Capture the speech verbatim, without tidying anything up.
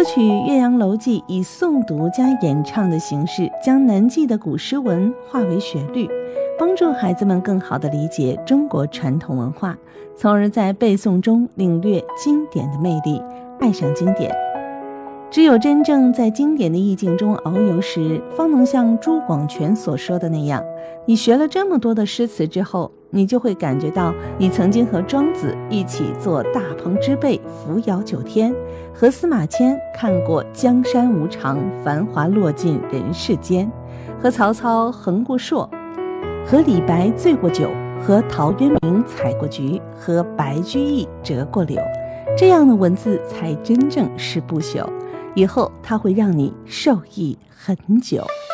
曲《岳阳楼记》以诵读加演唱的形式，将难记的古诗文化为旋律，帮助孩子们更好地理解中国传统文化，从而在背诵中领略经典的魅力，爱上经典。只有真正在经典的意境中遨游时，方能像朱广权所说的那样，你学了这么多的诗词之后，你就会感觉到你曾经和庄子一起坐大鹏之背扶摇九天，和司马迁看过江山无常，繁华落尽人世间，和曹操横过槊，和李白醉过酒，和陶渊明采过菊，和白居易折过柳。这样的文字才真正是不朽，以后它会让你受益很久。